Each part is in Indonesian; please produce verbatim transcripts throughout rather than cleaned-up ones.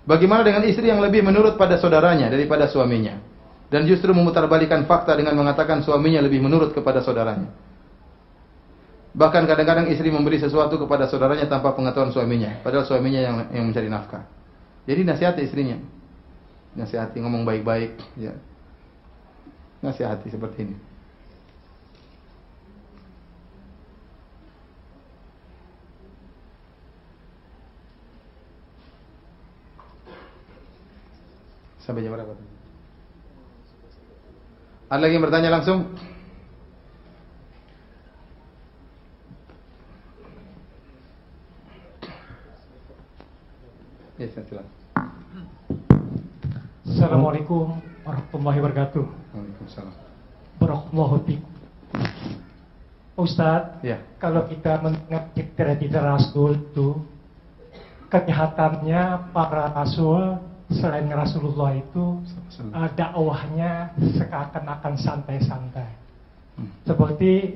Bagaimana dengan istri yang lebih menurut pada saudaranya daripada suaminya? Dan justru memutarbalikan fakta dengan mengatakan suaminya lebih menurut kepada saudaranya. Bahkan kadang-kadang istri memberi sesuatu kepada saudaranya tanpa pengetahuan suaminya, padahal suaminya yang yang mencari nafkah. Jadi nasihati istrinya. Nasihati, ngomong baik-baik, ya. Nasihati seperti ini. Sampai jam berapa? Ada lagi yang bertanya langsung? Ya, silakan. Assalamualaikum warahmatullahi wabarakatuh. Waalaikumsalam. Barakallahu fiikum. Ustaz, ya. Kalau kita mendengar cerita-cerita Rasul itu, kenyataannya para Rasul selain Rasulullah itu uh, dakwahnya seakan-akan santai-santai. Hmm. Seperti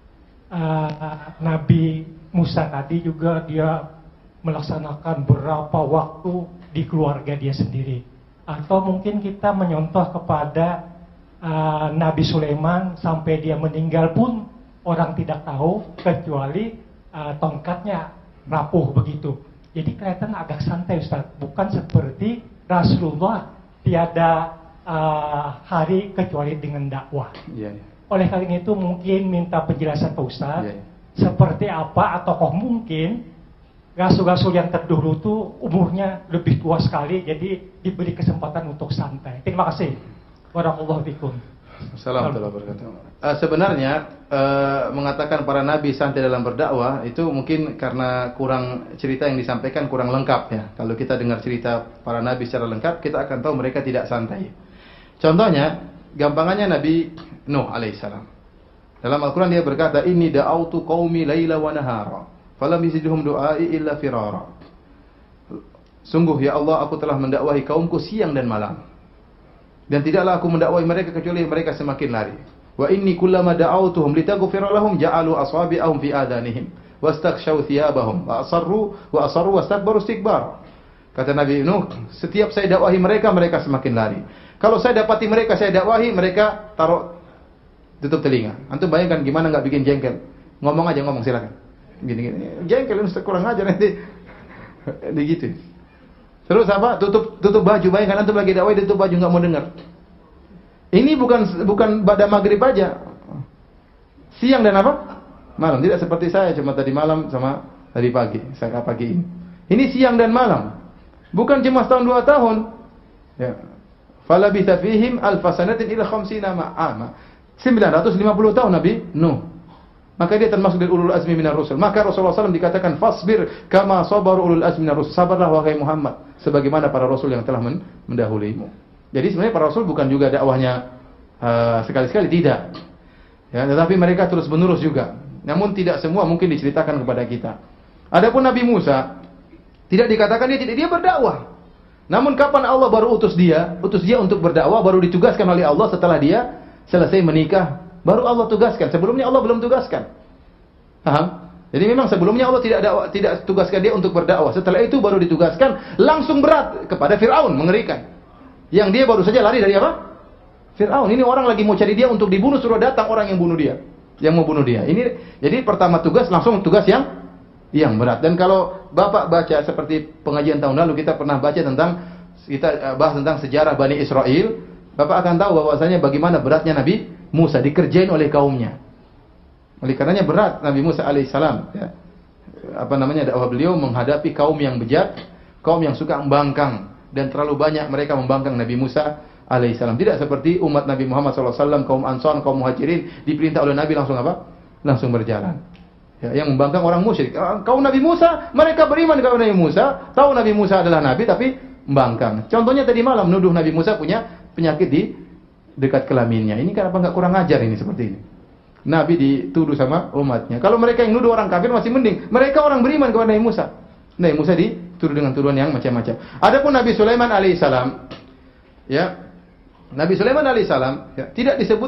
uh, Nabi Musa tadi juga dia melaksanakan beberapa waktu di keluarga dia sendiri. Atau mungkin kita menyontoh kepada uh, Nabi Sulaiman sampai dia meninggal pun orang tidak tahu kecuali uh, tongkatnya rapuh begitu. Jadi kelihatan agak santai Ustaz, bukan seperti Rasulullah tiada uh, hari kecuali dengan dakwah. Ya, ya. Oleh karena itu mungkin minta penjelasan Pak Ustaz, ya, ya. Seperti apa ataukah mungkin rasul-rasul yang terdahulu itu umurnya lebih tua sekali, jadi diberi kesempatan untuk santai. Terima kasih. Barakallahu fikum. Assalamualaikum warahmatullahi wabarakatuh. Uh, sebenarnya uh, mengatakan para nabi santai dalam berdakwah itu mungkin karena kurang cerita yang disampaikan kurang lengkap ya. Kalau kita dengar cerita para nabi secara lengkap, kita akan tahu mereka tidak santai. Contohnya, gampangannya Nabi Nuh alaihissalam. Dalam Al-Quran dia berkata, Inni da'autu qaumi laila wa nahara, falam yazidhum du'ai illa firara. Sungguh ya Allah, aku telah mendakwahi kaumku siang dan malam, dan tidaklah aku mendakwahi mereka kecuali mereka semakin lari. Wa inni kullama da'awtuhum litaghfira lahum ja'alu asabi'ahum fi adanihim wastaghshaw thiyabahum wa asarru wa asarru wastakbaru istikbar. Kata Nabi Nuh, setiap saya dakwahi mereka, mereka semakin lari. Kalau saya dapati mereka, saya dakwahi, mereka taruh tutup telinga. Antum bayangkan gimana enggak bikin jengkel. Ngomong aja, ngomong silakan. Gini-gini. Jengkel Ustaz, kurang ajar nanti. Begitu. Terus apa? Tutup tutup baju. Bayangkan antum lagi dakwah tutup baju enggak mau dengar. Ini bukan bukan pada maghrib aja. Siang dan apa? Malam. Tidak seperti saya cuma tadi malam sama tadi pagi. Saya pagi ini. Ini siang dan malam. Bukan cuma setahun dua tahun. Ya. Fala bi fihim alf sanatin ila khamsina ma'ama. sembilan ratus lima puluh tahun Nabi Nuh. Maka dia termasuk dari ulul azmi minar rusul. Maka Rasulullah shallallahu alaihi wasallam dikatakan fasbir kama sabar ulul azmi minar rusul. Sabarlah wahai Muhammad sebagaimana para rasul yang telah mendahulimu. Jadi sebenarnya para rasul bukan juga dakwahnya uh, sekali-sekali, tidak. Ya, tetapi mereka terus menerus juga. Namun tidak semua mungkin diceritakan kepada kita. Adapun Nabi Musa tidak dikatakan dia tidak dia berdakwah. Namun kapan Allah baru utus dia? Utus dia untuk berdakwah, baru ditugaskan oleh Allah setelah dia selesai menikah. Baru Allah tugaskan. Sebelumnya Allah belum tugaskan. Paham? Jadi memang sebelumnya Allah tidak dakwah, tidak tugaskan dia untuk berdakwah. Setelah itu baru ditugaskan, langsung berat kepada Fir'aun, mengerikan. Yang dia baru saja lari dari apa? Fir'aun. Ini orang lagi mau cari dia untuk dibunuh, suruh datang orang yang bunuh dia, yang mau bunuh dia. Ini jadi pertama tugas langsung tugas yang yang berat. Dan kalau Bapak baca seperti pengajian tahun lalu kita pernah baca tentang kita bahas tentang sejarah Bani Israel, Bapak akan tahu bahwasanya bagaimana beratnya Nabi Musa dikerjain oleh kaumnya. Oleh karenanya berat Nabi Musa alaihissalam. Ya. Apa namanya dakwah beliau menghadapi kaum yang bejat, kaum yang suka membangkang, dan terlalu banyak mereka membangkang Nabi Musa alaihissalam. Tidak seperti umat Nabi Muhammad shallallahu alaihi wasallam, kaum Ansar, kaum Muhajirin diperintah oleh Nabi langsung apa? Langsung berjalan. Ya, yang membangkang orang musyrik. Kaum Nabi Musa, mereka beriman kepada Nabi Musa, tahu Nabi Musa adalah Nabi, tapi membangkang. Contohnya tadi malam nuduh Nabi Musa punya penyakit di dekat kelaminnya. Ini kenapa nggak kurang ajar ini seperti ini? Nabi dituduh sama umatnya. Kalau mereka yang nuduh orang kafir masih mending. Mereka orang beriman kepada Nabi Musa. Nabi Musa dituduh dengan tuduhan yang macam-macam. Adapun Nabi Sulaiman alaihissalam, ya, Nabi Sulaiman alaihissalam ya, tidak disebut